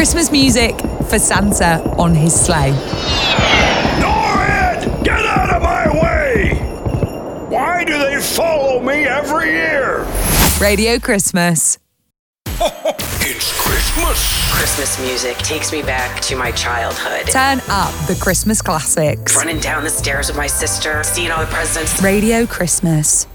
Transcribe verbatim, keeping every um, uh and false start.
Christmas music for Santa on his sleigh. Norrid! Get out of my way! Why do they follow me every year? Radio Christmas. It's Christmas. Christmas music takes me back to my childhood. Turn up the Christmas classics. Running down the stairs with my sister, seeing all the presents. Radio Christmas.